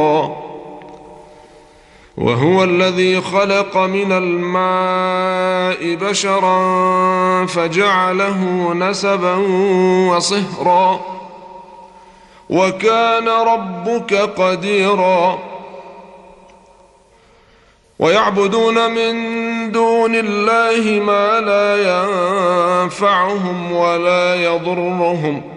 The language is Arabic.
وهو الذي خلق من الماء بشرا فجعله نسبا وصهرا وكان ربك قديرا ويعبدون من دون الله ما لا ينفعهم ولا يضرهم